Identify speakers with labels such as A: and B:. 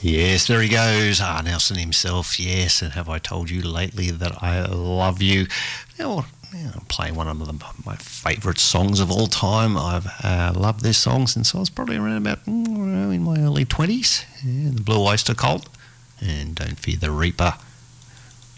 A: Yes, there he goes. Nelson himself. Yes, and have I told you lately that I love you? I'm playing one of my favourite songs of all time. I've loved this song since I was probably around about in my early 20s. Yeah, the Blue Oyster Cult and Don't Fear the Reaper.